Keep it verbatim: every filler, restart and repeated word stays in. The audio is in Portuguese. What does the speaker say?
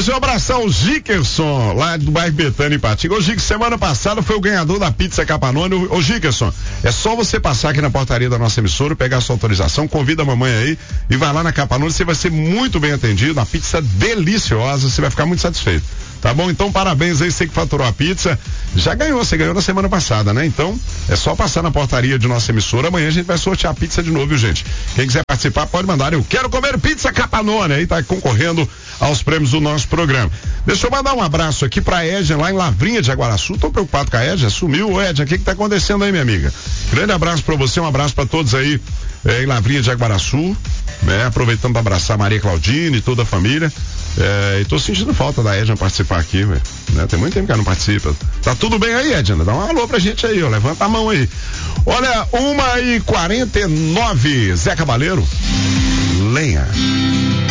Deixa eu abraçar o Gickerson, lá do bairro Betânia, em Patinga. Ô, Gic, semana passada foi o ganhador da pizza Capanone. Ô, Gickerson, é só você passar aqui na portaria da nossa emissora, pegar a sua autorização, convida a mamãe aí e vai lá na Capanone, você vai ser muito bem atendido, uma pizza deliciosa, você vai ficar muito satisfeito. Tá bom? Então, parabéns aí, você que faturou a pizza. Já ganhou, você ganhou na semana passada, né? Então, é só passar na portaria de nossa emissora. Amanhã a gente vai sortear a pizza de novo, viu, gente? Quem quiser participar, pode mandar. Eu quero comer pizza Capanone. Aí tá concorrendo aos prêmios do nosso programa. Deixa eu mandar um abraço aqui pra Edna, lá em Lavrinha de Jaguaraçu. Tô preocupado com a Edna, sumiu. Ô, Edna, o que que tá acontecendo aí, minha amiga? Grande abraço pra você, um abraço pra todos aí é, em Lavrinha de Jaguaraçu. Né? Aproveitando para abraçar a Maria Claudine e toda a família. É, e tô sentindo falta da Edna participar aqui, velho. Né? Tem muito tempo que ela não participa. Tá tudo bem aí, Edna? Dá um alô pra gente aí, ó. Levanta a mão aí. Olha, uma e quarenta e nove. Zé Cabaleiro. Lenha.